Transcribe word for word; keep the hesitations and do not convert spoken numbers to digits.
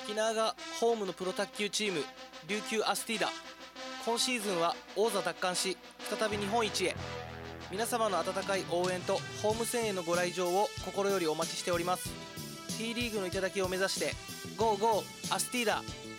沖縄がホームのプロ卓球チーム琉球アスティーダ。今シーズンは王座奪還し再び日本一へ。皆様の温かい応援とホーム戦へのご来場を心よりお待ちしております。 T リーグの頂を目指してゴーゴーアスティーダ。